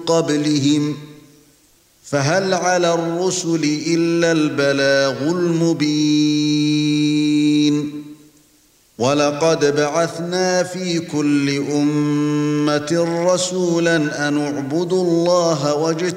قبلهم فهل على الرسل إلا البلاغ المبين ولقد بعثنا في كل أمة رسولا أن اعبدوا الله